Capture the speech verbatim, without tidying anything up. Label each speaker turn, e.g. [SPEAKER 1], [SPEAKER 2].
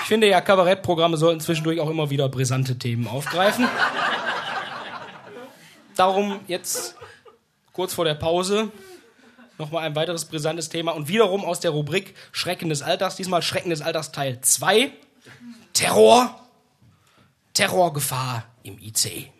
[SPEAKER 1] finde ja, Kabarettprogramme sollten zwischendurch auch immer wieder brisante Themen aufgreifen. Darum jetzt kurz vor der Pause nochmal ein weiteres brisantes Thema und wiederum aus der Rubrik Schrecken des Alltags, diesmal Schrecken des Alltags Teil zwei. Terror, Terrorgefahr im I C E.